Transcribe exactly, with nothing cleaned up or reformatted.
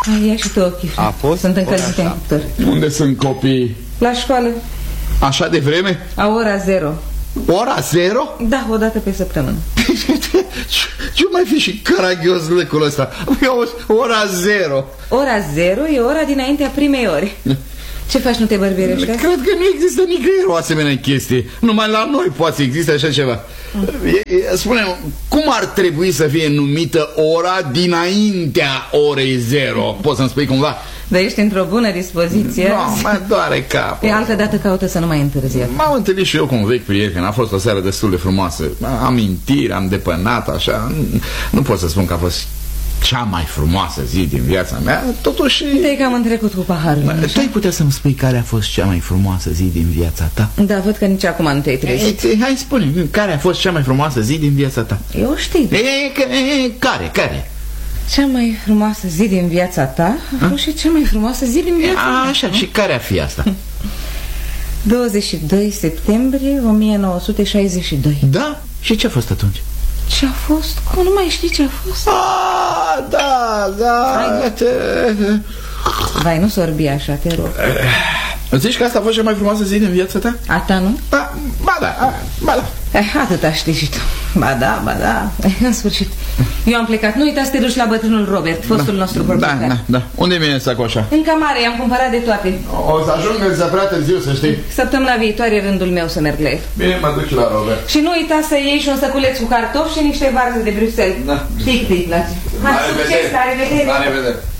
Ai, ia și tu ochii. A fost? Sunt încălzite în cuptor. Unde sunt copiii? La școală. Așa de vreme? A ora zero. Ora zero? Da, o dată pe săptămână. Ce mai fi și caragios lăcul ăsta? Ora zero. Ora zero e ora dinaintea primei ore. Ce faci, nu te bărbierești? Cred că nu există nicăieri o asemenea chestie. Numai la noi poate să existe așa ceva. Spune-mi, cum ar trebui să fie numită ora dinaintea orei zero? Poți să-mi spui cumva? Dar ești într-o bună dispoziție. Nu, no, mai doare capul. E altă dată caută să nu mai întârzie. M-am întâlnit și eu cu un vechi prieten. A fost o seară destul de frumoasă. Amintiri, am depănat așa. Nu pot să spun că a fost cea mai frumoasă zi din viața mea. Totuși... Te-ai cam întrecut cu paharul. Tu ai putea să-mi spui care a fost cea mai frumoasă zi din viața ta? Da, văd că nici acum nu te-ai trezit. E, hai, spune, care a fost cea mai frumoasă zi din viața ta? Eu știu. E, e, care, care? Cea mai frumoasă zi din viața ta a fost și cea mai frumoasă zi din viața a, mea. Așa, și care ar fi asta? douăzeci și doi septembrie o mie nouă sute șaizeci și doi. Da? Și ce a fost atunci? Ce a fost? Cum nu mai știi ce a fost? Ah, da, da. Vai, nu sorbi așa, te rog. Zici că asta a fost cea mai frumoasă zi din viața ta? A ta, nu? Da, ba da, ba da. Eh, atâta știi și tu. Ba da, ba da. În sfârșit. Eu am plecat. Nu uita să te duci la bătrânul Robert, fostul da, nostru proprietar. Da, da, da. Unde vine sacoșa? În cămare, i-am cumpărat de toate. O să ajung să prea târziu, să știi. Săptămâna viitoare e rândul meu să merg la el. Bine, mă duci la Robert. Și nu uita să iei și un săculeț cu cartofi și niște varză de Bruxelles. Da. Știi cât îi place. La revedere. La revedere. La revedere.